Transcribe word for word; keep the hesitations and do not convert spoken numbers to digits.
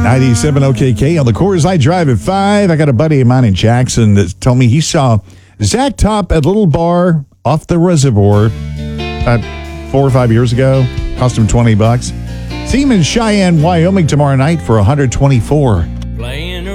ninety-seven O K K on the Coors Light Drive at five. I got a buddy of mine in Jackson that told me he saw Zach Top at a little bar off the reservoir about four or five years ago. Cost him twenty bucks. See him in Cheyenne, Wyoming tomorrow night for one hundred twenty-four.